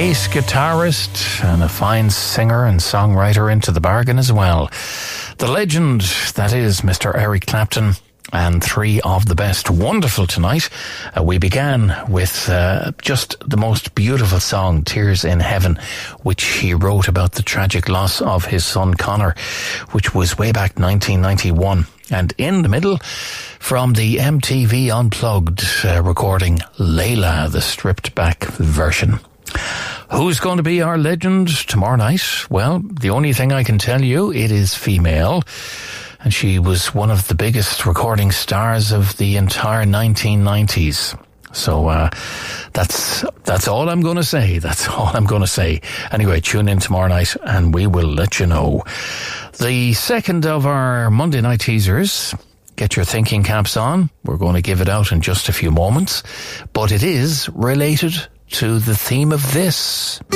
bass guitarist and a fine singer and songwriter into the bargain as well. The legend that is Mr. Eric Clapton, and three of the best. Wonderful tonight. We began with just the most beautiful song, Tears in Heaven, which he wrote about the tragic loss of his son Connor, which was way back 1991. And in the middle, from the MTV Unplugged recording, Layla, the stripped back version. Who's going to be our legend tomorrow night? Well, the only thing I can tell you, it is female. And she was one of the biggest recording stars of the entire 1990s. So, that's all I'm going to say. That's all I'm going to say. Anyway, tune in tomorrow night and we will let you know. The second of our Monday night teasers. Get your thinking caps on. We're going to give it out in just a few moments. But it is related to the theme of this.